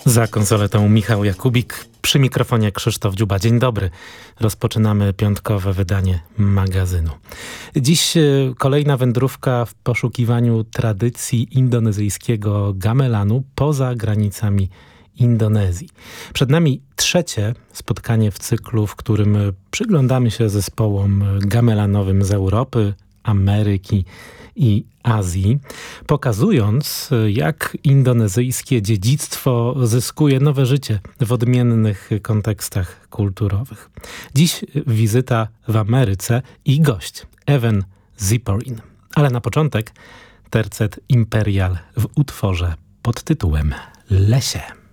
Za konsoletą Michał Jakubik, przy mikrofonie Krzysztof Dziuba. Dzień dobry. Rozpoczynamy piątkowe wydanie magazynu. Dziś kolejna wędrówka w poszukiwaniu tradycji indonezyjskiego gamelanu poza granicami Indonezji. Przed nami trzecie spotkanie w cyklu, w którym przyglądamy się zespołom gamelanowym z Europy, Ameryki i Azji, pokazując, jak indonezyjskie dziedzictwo zyskuje nowe życie w odmiennych kontekstach kulturowych. Dziś wizyta w Ameryce i gość Evan Ziporin. Ale na początek tercet Imperial w utworze pod tytułem Lesie.